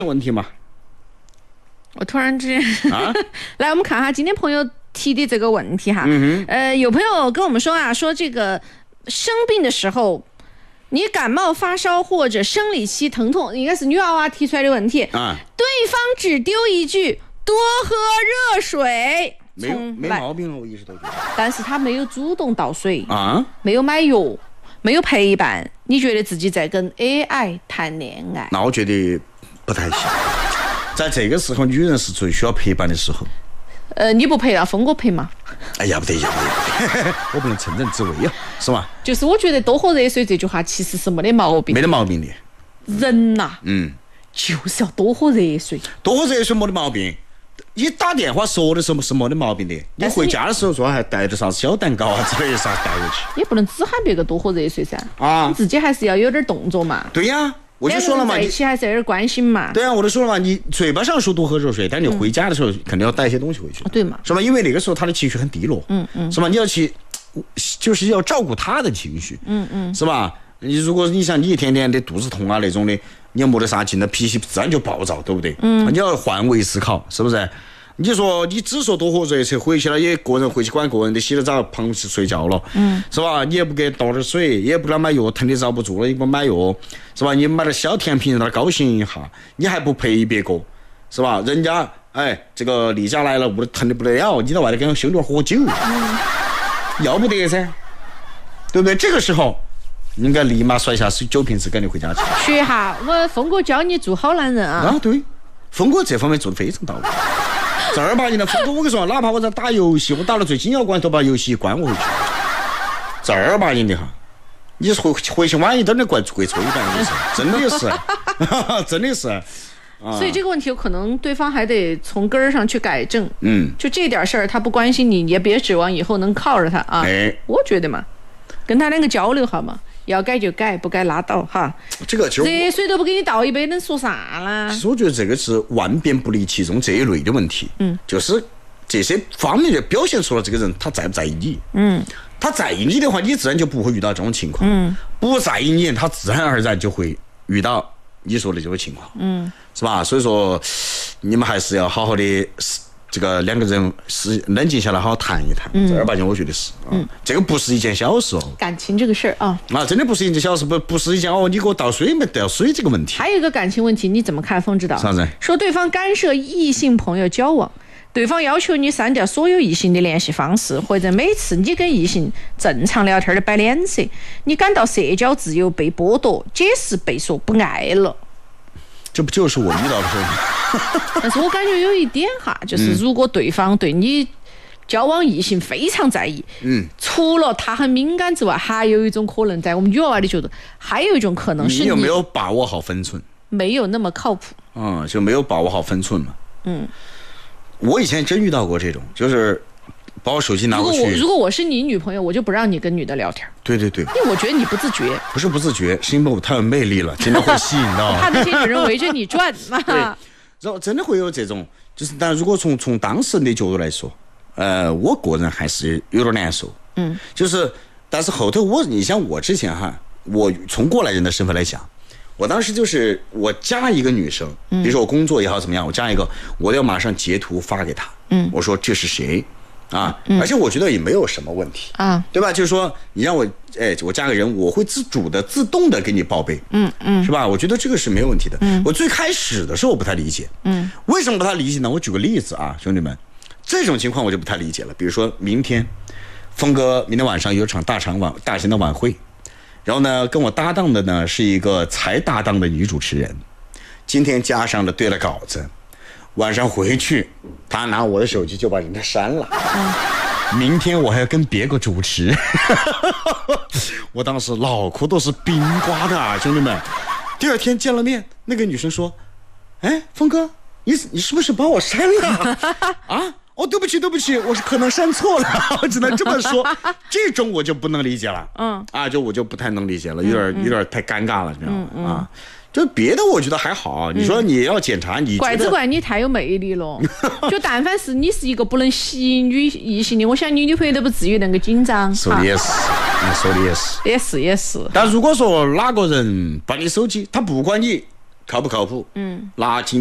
问题嘛？ 我突然之间啊， 来，我们看哈今天朋友提的这个问题哈。有朋友跟我们说啊，说这个生病的时候，你感冒发烧或者生理期疼痛，应该是女娃娃提出来的问题啊。对方只丢一句多喝热水， 没毛病了，我一直都觉得。 但是他没有主动倒水啊， 没有买药，没有陪伴，你觉得自己在跟 AI 谈恋爱？ 那我觉得不太行。在这个时候，女人是最需要陪伴的时候。 你不陪啊，峰哥陪吗？ 哎呀，不得，我不能乘人之危啊，是吧？ 就是我觉得多喝热水这句话其实是没得毛病， 没得毛病的。 人呐，就是要多喝热水。 多喝热水没得毛病。你打电话说的时候是没得毛病的。你回家的时候说还带着啥子小蛋糕啊之类的啥带回去。 你不能只喊别个多喝热水噻。 啊， 你自己还是要有点动作嘛。 对呀。我就说了嘛， 在一起还是有点关心嘛。 对啊，我就说了嘛，你嘴巴上说多喝热水，但你回家的时候肯定要带一些东西回去， 对嘛？ 是吧？因为那个时候他的情绪很低落，是吧？你要去，就是要照顾他的情绪，是吧？如果你像你一天天的肚子痛啊那种的，你要没得啥劲，那脾气自然就暴躁，对不对？你要换位思考，是不是？你说你只说多喝热水，回去了也个人回去管个人的，洗了澡旁睡觉了，是吧？你也不给倒点水，也不给他买药，疼的遭不住了，你不买药，是吧？你买点小甜品让他高兴一下，你还不陪别个，是吧？人家这个例假来了，屋里疼的不得了，你在外头跟兄弟喝酒，要不得噻，对不对？这个时候应该立马甩下酒瓶子赶紧回家去。 学哈，我峰哥教你做好男人啊！ 啊，对，峰哥这方面做得非常到位。正儿八经的，峰哥我跟你说，哪怕我在打游戏，我打到最紧要关头，把游戏关我回去。正儿八经的哈，你回去晚一点的跪搓衣板，真的是，真的是。 所以这个问题有可能对方还得从根儿上去改正。就这点事儿他不关心你，也别指望以后能靠着他啊。我觉得嘛，跟他两个交流好嘛。要改就改，不改拉倒哈。 这个就是热水都不给你倒一杯，能说啥啦？ 其实我觉得这个是万变不离其宗这一类的问题。就是这些方面就表现出了这个人他在不在意你。他在意你的话，你自然就不会遇到这种情况。不在意你，他自然而然就会遇到你说的这种情况。是吧？所以说你们还是要好好的。这个两个人是冷静下来好好谈一谈，正儿八经我觉得是这个不是一件小事哦。 感情这个事儿啊， 真的不是一件小事，不是一件你给我倒水没倒水这个问题。 还有一个感情问题，你怎么看？风知道啥子？ 说对方干涉异性朋友交往，对方要求你删掉所有异性的联系方式，或者每次你跟异性正常聊天的摆脸色，你感到社交自由被剥夺，解释被说不爱了。 这不就是我遇到的事吗？ 但是我感觉有一点哈，就是如果对方对你交往异性非常在意，除了他很敏感之外，还有一种可能，在我们女娃娃的角度，还有一种可能是你有没有把握好分寸？ 没有那么靠谱。 就没有把握好分寸嘛。我以前真遇到过这种，就是把我手机拿过去。 如果我是你女朋友，我就不让你跟女的聊天。 对，因为我觉得你不自觉。 不是不自觉，是因为我太有魅力了，真的会吸引到。 怕那些女人围着你转嘛。 对，然后真的会有这种，就是但如果从当事人的角度来说，我个人还是有点难受。就是但是后头你像我之前哈，我从过来人的身份来讲，我当时就是我加一个女生，比如说我工作也好怎么样，我加一个，我要马上截图发给她。我说这是谁？而且我觉得也没有什么问题对吧？就是说你让我我加个人，我会自动的给你报备，是吧？我觉得这个是没有问题的。我最开始的时候我不太理解，为什么不太理解呢？我举个例子啊，兄弟们，这种情况我就不太理解了。比如说明天，峰哥明天晚上有场大型的晚会，然后呢，跟我搭档的呢是一个才搭档的女主持人，今天加上了对了稿子。晚上回去，他拿我的手机就把人家删了。明天我还要跟别个主持，我当时脑壳都是冰刮的啊，兄弟们。第二天见了面，那个女生说：“峰哥，你是不是把我删了啊？”对不起，我是可能删错了，我只能这么说。这种我就不能理解了，我就不太能理解了，有点太尴尬了，你知道吗？就别的我觉得还好，你说你要检查，你怪只怪你太有魅力了。就但凡是你是一个不能吸引异性的，我想你女朋友都不至于那个紧张。 说的也是，说的也是。 也是。 但如果说哪个人把你手机，他不管你靠不靠谱？拿金